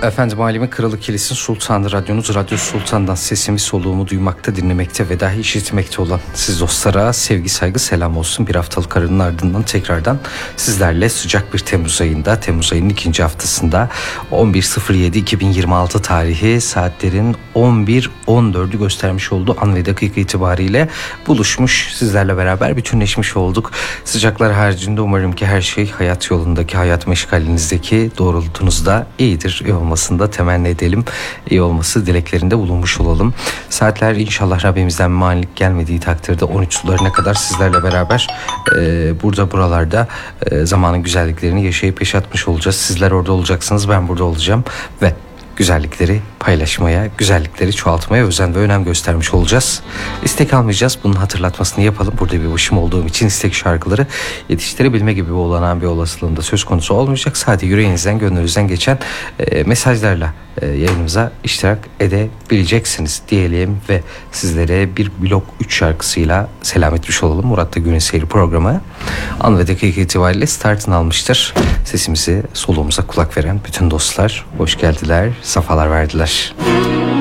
Efendim alemin kralı kilisin sultanı radyonuz Radyo Sultan'dan sesimi soluğumu duymakta, dinlemekte ve dahi işitmekte olan siz dostlara sevgi saygı selam olsun. Bir haftalık aranın ardından tekrardan sizlerle sıcak bir Temmuz ayında, Temmuz ayının ikinci haftasında 11.07.2026 tarihi saatlerin 11.14'ü göstermiş olduğu an ve dakika itibariyle buluşmuş, sizlerle beraber bütünleşmiş olduk. Sıcaklar haricinde umarım ki her şey hayat yolundaki, hayat meşgalinizdeki doğrultunuzda iyidir. İyi olmasını da temenni edelim. İyi olması dileklerinde bulunmuş olalım. Saatler inşallah Rabbimizden manilik gelmediği takdirde 13 sularına kadar sizlerle beraber buralarda zamanın güzelliklerini yaşayıp yaşatmış olacağız. Sizler orada olacaksınız, ben burada olacağım ve güzellikleri paylaşmaya, güzellikleri çoğaltmaya özen ve önem göstermiş olacağız. İstek almayacağız. Bunun hatırlatmasını yapalım. Burada bir başım olduğum için istek şarkıları yetiştirebilme gibi olanan bir olasılığında söz konusu olmayacak. Sadece yüreğinizden, gönlünüzden geçen mesajlarla yayınımıza iştirak edebileceksiniz diyelim ve sizlere bir blok 3 şarkısıyla selam etmiş olalım. Murat'ta Günün Seyri programı an ve dakika itibariyle startını almıştır. Sesimizi, soluğumuza kulak veren bütün dostlar hoş geldiler, safalar verdiler.